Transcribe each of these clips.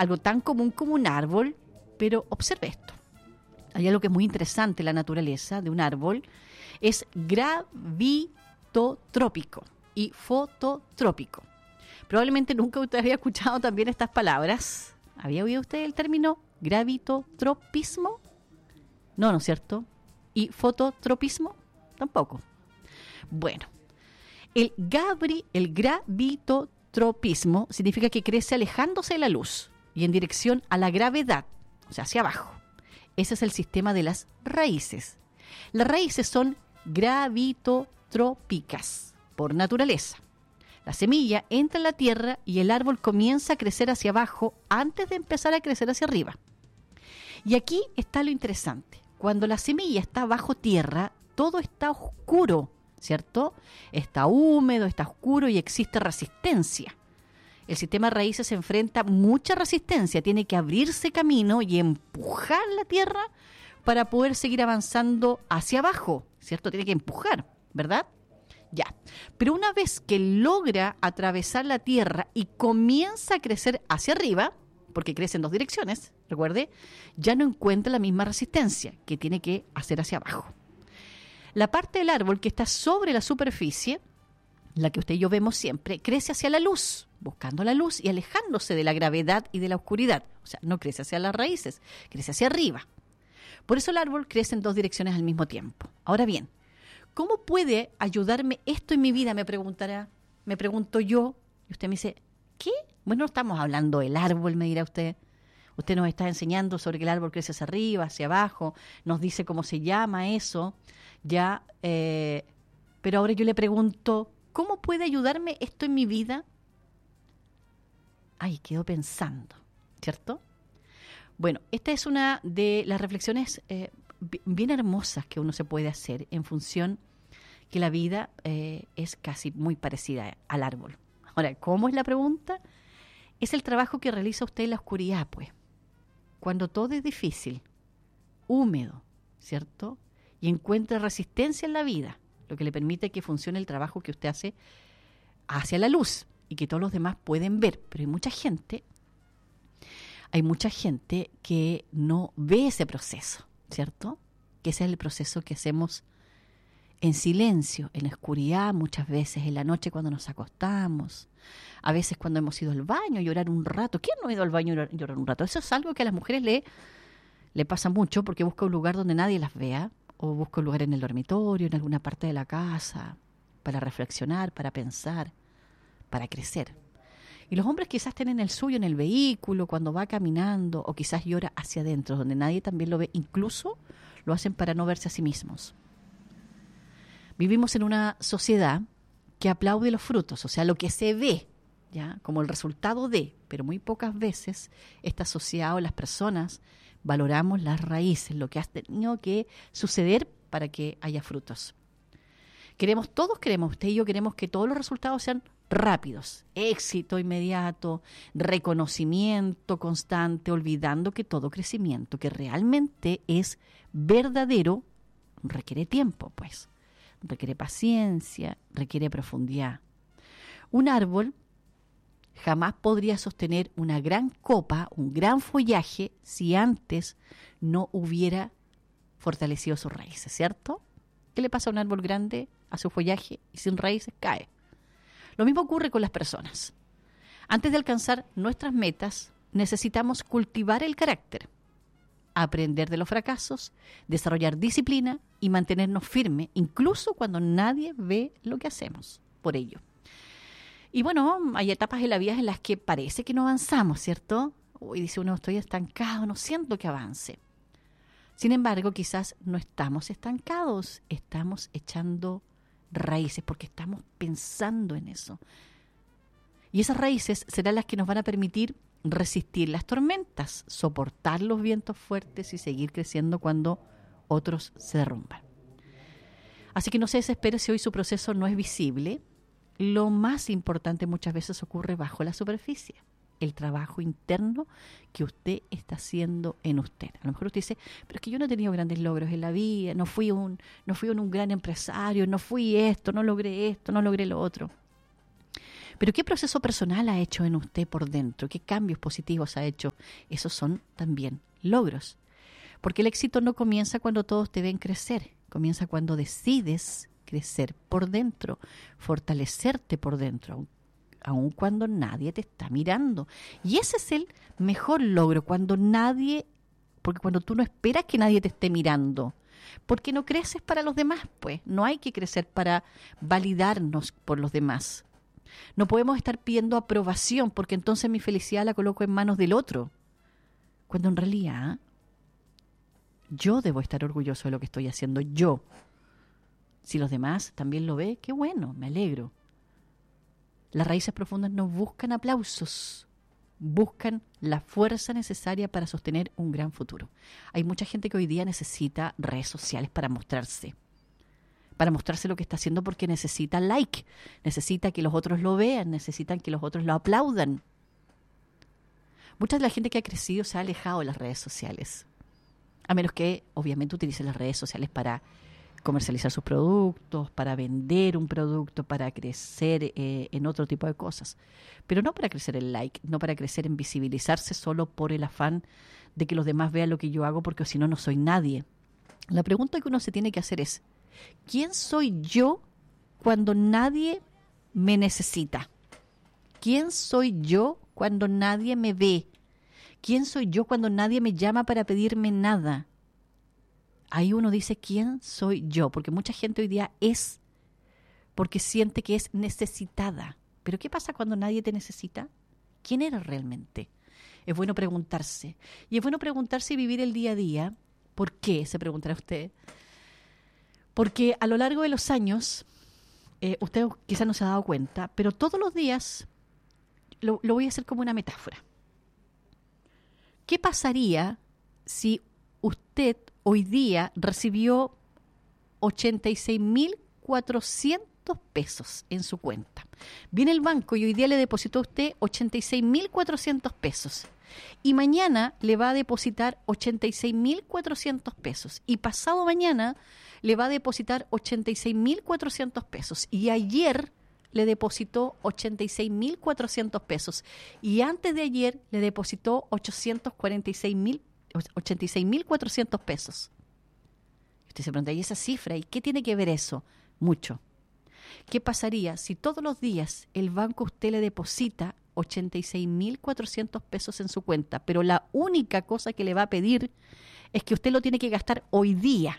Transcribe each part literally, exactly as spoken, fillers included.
algo tan común como un árbol, pero observe esto. Hay algo que es muy interesante en la naturaleza de un árbol, es gravitotrópico y fototrópico. Probablemente nunca usted había escuchado también estas palabras. ¿Había oído usted el término gravitotropismo? No, ¿no es cierto? ¿Y fototropismo? Tampoco. Bueno, el, gabri, el gravitotropismo significa que crece alejándose de la luz y en dirección a la gravedad, o sea, hacia abajo. Ese es el sistema de las raíces. Las raíces son gravitotrópicas por naturaleza. La semilla entra en la tierra y el árbol comienza a crecer hacia abajo antes de empezar a crecer hacia arriba. Y aquí está lo interesante. Cuando la semilla está bajo tierra, todo está oscuro, ¿cierto? Está húmedo, está oscuro y existe resistencia. El sistema de raíces se enfrenta a mucha resistencia, tiene que abrirse camino y empujar la tierra para poder seguir avanzando hacia abajo, ¿cierto? Tiene que empujar, ¿verdad? Ya. Pero una vez que logra atravesar la tierra y comienza a crecer hacia arriba, porque crece en dos direcciones, recuerde, ya no encuentra la misma resistencia que tiene que hacer hacia abajo. La parte del árbol que está sobre la superficie, la que usted y yo vemos siempre, crece hacia la luz, buscando la luz y alejándose de la gravedad y de la oscuridad. O sea, no crece hacia las raíces, crece hacia arriba. Por eso el árbol crece en dos direcciones al mismo tiempo. Ahora bien, ¿cómo puede ayudarme esto en mi vida? Me preguntará, me pregunto yo, y usted me dice, ¿qué? Bueno, no estamos hablando del árbol, me dirá usted. Usted nos está enseñando sobre que el árbol crece hacia arriba, hacia abajo, nos dice cómo se llama eso, ya, eh, pero ahora yo le pregunto, ¿cómo puede ayudarme esto en mi vida? Ay, quedo pensando, ¿cierto? Bueno, esta es una de las reflexiones eh, bien hermosas que uno se puede hacer en función que la vida eh, es casi muy parecida al árbol. Ahora, ¿cómo es la pregunta? Es el trabajo que realiza usted en la oscuridad, pues. Cuando todo es difícil, húmedo, ¿cierto? Y encuentra resistencia en la vida, lo que le permite que funcione el trabajo que usted hace hacia la luz y que todos los demás pueden ver. Pero hay mucha gente, hay mucha gente que no ve ese proceso, ¿cierto? Que ese es el proceso que hacemos en silencio, en la oscuridad, muchas veces en la noche cuando nos acostamos, a veces cuando hemos ido al baño, llorar un rato. ¿Quién no ha ido al baño y llorar un rato? Eso es algo que a las mujeres le, le pasa mucho porque busca un lugar donde nadie las vea, o busca un lugar en el dormitorio, en alguna parte de la casa, para reflexionar, para pensar, para crecer. Y los hombres quizás tienen el suyo en el vehículo, cuando va caminando, o quizás llora hacia adentro, donde nadie también lo ve. Incluso lo hacen para no verse a sí mismos. Vivimos en una sociedad que aplaude los frutos, o sea, lo que se ve, ¿ya? Como el resultado de, pero muy pocas veces esta sociedad o las personas valoramos las raíces, lo que ha tenido que suceder para que haya frutos. Queremos, todos queremos, usted y yo queremos que todos los resultados sean rápidos, éxito inmediato, reconocimiento constante, olvidando que todo crecimiento que realmente es verdadero requiere tiempo, pues. Requiere paciencia, requiere profundidad. Un árbol jamás podría sostener una gran copa, un gran follaje, si antes no hubiera fortalecido sus raíces, ¿cierto? ¿Qué le pasa a un árbol grande, a su follaje, y sin raíces cae? Lo mismo ocurre con las personas. Antes de alcanzar nuestras metas, necesitamos cultivar el carácter, aprender de los fracasos, desarrollar disciplina y mantenernos firmes, incluso cuando nadie ve lo que hacemos por ello. Y bueno, hay etapas en la vida en las que parece que no avanzamos, ¿cierto? Uy, dice uno, estoy estancado, no siento que avance. Sin embargo, quizás no estamos estancados, estamos echando raíces porque estamos pensando en eso. Y esas raíces serán las que nos van a permitir resistir las tormentas, soportar los vientos fuertes y seguir creciendo cuando otros se derrumban. Así que no se desespere si hoy su proceso no es visible. Lo más importante muchas veces ocurre bajo la superficie, el trabajo interno que usted está haciendo en usted. A lo mejor usted dice, pero es que yo no he tenido grandes logros en la vida, no fui un, no fui un, un gran empresario, no fui esto, no logré esto, no logré lo otro. Pero ¿qué proceso personal ha hecho en usted por dentro? ¿Qué cambios positivos ha hecho? Esos son también logros. Porque el éxito no comienza cuando todos te ven crecer, comienza cuando decides crecer por dentro, fortalecerte por dentro, aun, aun cuando nadie te está mirando. Y ese es el mejor logro, cuando nadie, porque cuando tú no esperas que nadie te esté mirando, porque no creces para los demás, pues, no hay que crecer para validarnos por los demás. No podemos estar pidiendo aprobación, porque entonces mi felicidad la coloco en manos del otro, cuando en realidad yo debo estar orgulloso de lo que estoy haciendo yo. Si los demás también lo ven, qué bueno, me alegro. Las raíces profundas no buscan aplausos, buscan la fuerza necesaria para sostener un gran futuro. Hay mucha gente que hoy día necesita redes sociales para mostrarse, para mostrarse lo que está haciendo porque necesita like, necesita que los otros lo vean, necesitan que los otros lo aplaudan. Mucha de la gente que ha crecido se ha alejado de las redes sociales. A menos que, obviamente, utilicen las redes sociales para comercializar sus productos, para vender un producto, para crecer eh, en otro tipo de cosas. Pero no para crecer en like, no para crecer en visibilizarse solo por el afán de que los demás vean lo que yo hago, porque si no, no soy nadie. La pregunta que uno se tiene que hacer es, ¿quién soy yo cuando nadie me necesita? ¿Quién soy yo cuando nadie me ve? ¿Quién soy yo cuando nadie me llama para pedirme nada? Ahí uno dice, ¿quién soy yo? Porque mucha gente hoy día es porque siente que es necesitada. Pero ¿qué pasa cuando nadie te necesita? ¿Quién eres realmente? Es bueno preguntarse. Y es bueno preguntarse y vivir el día a día. ¿Por qué? Se preguntará usted. Porque a lo largo de los años, eh, usted quizás no se ha dado cuenta, pero todos los días, lo, lo voy a hacer como una metáfora. ¿Qué pasaría si usted hoy día recibió ochenta y seis mil cuatrocientos pesos en su cuenta? Viene el banco y hoy día le depositó a usted ochenta y seis mil cuatrocientos pesos. Y mañana le va a depositar ochenta y seis mil cuatrocientos pesos. Y pasado mañana le va a depositar ochenta y seis mil cuatrocientos pesos. Y ayer le depositó ochenta y seis mil cuatrocientos pesos. Y antes de ayer le depositó ochocientos cuarenta y seis mil, ochenta y seis mil cuatrocientos pesos. Usted se pregunta, ¿y esa cifra? ¿Y qué tiene que ver eso? Mucho. ¿Qué pasaría si todos los días el banco a usted le deposita ochenta y seis mil cuatrocientos pesos en su cuenta, pero la única cosa que le va a pedir es que usted lo tiene que gastar hoy día?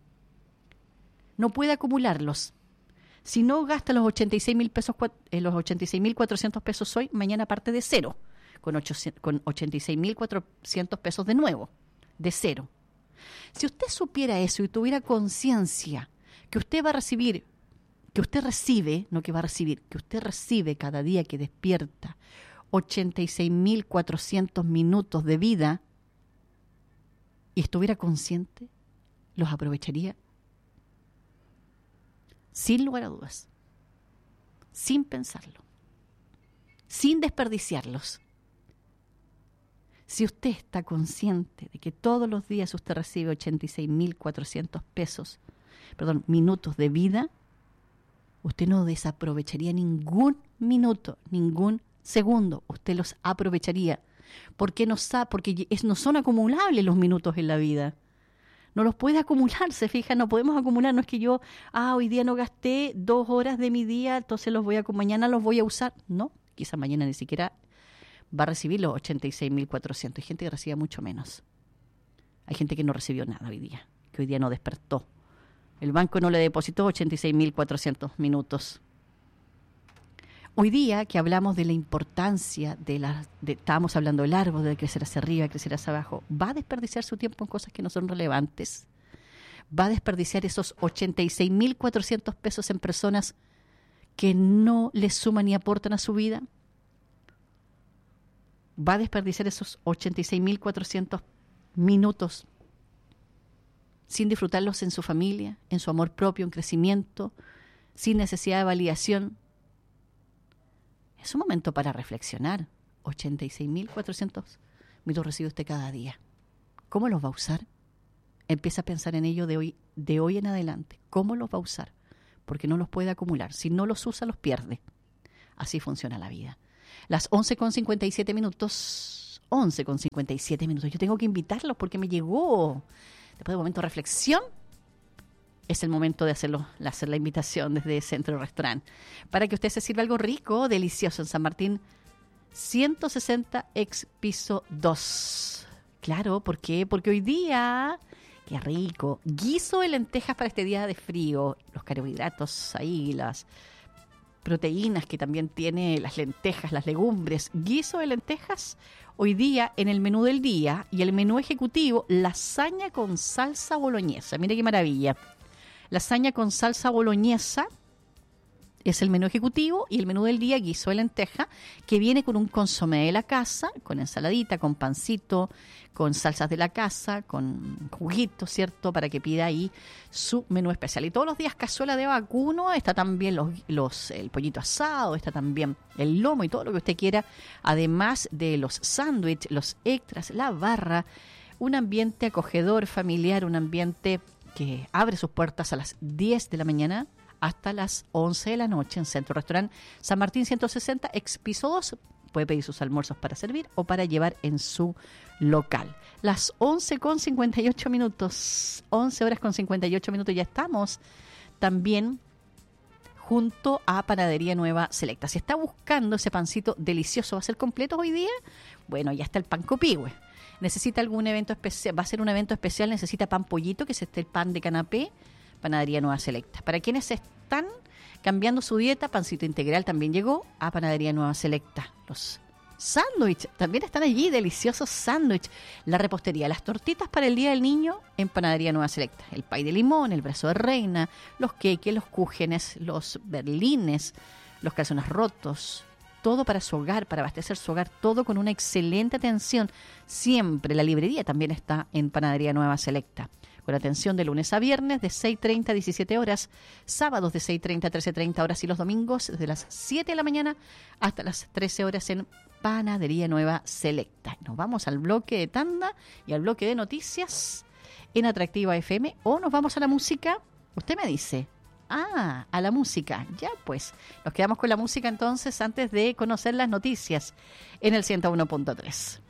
No puede acumularlos. Si no gasta los ochenta y seis mil pesos, eh, los ochenta y seis mil cuatrocientos pesos hoy, mañana parte de cero, con, ochocientos, con ochenta y seis mil cuatrocientos pesos de nuevo, de cero. Si usted supiera eso y tuviera conciencia que usted va a recibir, que usted recibe, no que va a recibir, que usted recibe cada día que despierta ochenta y seis mil cuatrocientos minutos de vida y estuviera consciente, los aprovecharía sin lugar a dudas, sin pensarlo, sin desperdiciarlos. Si usted está consciente de que todos los días usted recibe ochenta y seis mil cuatrocientos pesos, perdón, minutos de vida, usted no desaprovecharía ningún minuto, ningún segundo. Usted los aprovecharía. ¿Por qué no sabe? Porque es, no son acumulables los minutos en la vida. No los puede acumular, se fija, no podemos acumular. No es que yo, ah, hoy día no gasté dos horas de mi día, entonces los voy a, mañana los voy a usar. No, quizás mañana ni siquiera va a recibir los ochenta y seis mil cuatrocientos. Hay gente que recibe mucho menos. Hay gente que no recibió nada hoy día, que hoy día no despertó. El banco no le depositó ochenta y seis mil cuatrocientos minutos. Hoy día que hablamos de la importancia de la, de, estábamos hablando largo de crecer hacia arriba, crecer hacia abajo, ¿va a desperdiciar su tiempo en cosas que no son relevantes? ¿Va a desperdiciar esos ochenta y seis mil cuatrocientos pesos en personas que no le suman ni aportan a su vida? ¿Va a desperdiciar esos ochenta y seis mil cuatrocientos minutos sin disfrutarlos en su familia, en su amor propio, en crecimiento, sin necesidad de validación? Es un momento para reflexionar. ochenta y seis mil cuatrocientos minutos recibe usted cada día. ¿Cómo los va a usar? Empieza a pensar en ello de hoy, de hoy en adelante. ¿Cómo los va a usar? Porque no los puede acumular. Si no los usa, los pierde. Así funciona la vida. Las once con cincuenta y siete minutos, once con cincuenta y siete minutos. Yo tengo que invitarlos porque me llegó. Después de un momento de reflexión, es el momento de hacerlo, hacer la invitación desde Centro Restaurant para que usted se sirva algo rico, delicioso en San Martín ciento sesenta, ex piso dos. Claro, ¿por qué? Porque hoy día, qué rico, guiso de lentejas para este día de frío, los carbohidratos ahí, las proteínas que también tiene las lentejas, las legumbres, guiso de lentejas, hoy día en el menú del día y el menú ejecutivo, lasaña con salsa boloñesa. Mire qué maravilla. Lasaña con salsa boloñesa es el menú ejecutivo y el menú del día, guiso de lenteja, que viene con un consomé de la casa, con ensaladita, con pancito, con salsas de la casa, con juguito, ¿cierto? Para que pida ahí su menú especial. Y todos los días cazuela de vacuno, está también los, los, el pollito asado, está también el lomo y todo lo que usted quiera, además de los sándwiches, los extras, la barra, un ambiente acogedor, familiar, un ambiente que abre sus puertas a las diez de la mañana hasta las once de la noche en Centro Restaurant San Martín ciento sesenta, ex piso dos. Puede pedir sus almuerzos para servir o para llevar en su local. Las once con cincuenta y ocho minutos, once horas con cincuenta y ocho minutos, ya estamos también junto a Panadería Nueva Selecta. Si está buscando ese pancito delicioso, ¿va a ser completo hoy día? Bueno, ya está el pan copihue. Necesita algún evento especial, va a ser un evento especial, necesita pan pollito, que es este el pan de canapé, Panadería Nueva Selecta. Para quienes están cambiando su dieta, pancito integral también llegó a Panadería Nueva Selecta. Los sándwiches también están allí, deliciosos sándwiches. La repostería, las tortitas para el Día del Niño en Panadería Nueva Selecta. El pay de limón, el brazo de reina, los queques, los cúgenes, los berlines, los calzones rotos. Todo para su hogar, para abastecer su hogar, todo con una excelente atención. Siempre la librería también está en Panadería Nueva Selecta. Con atención de lunes a viernes de seis treinta a diecisiete horas, sábados de seis treinta a trece treinta horas y los domingos desde las siete de la mañana hasta las trece horas en Panadería Nueva Selecta. Nos vamos al bloque de tanda y al bloque de noticias en Atractiva F M o nos vamos a la música. Usted me dice... Ah, a la música. Ya pues, nos quedamos con la música entonces antes de conocer las noticias en el ciento uno punto tres.